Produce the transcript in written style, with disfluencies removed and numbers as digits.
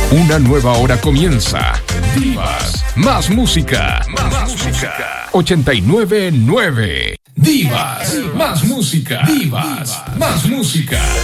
Una nueva hora comienza. Divas, más música. 89.9. Divas, más música. Divas, más música.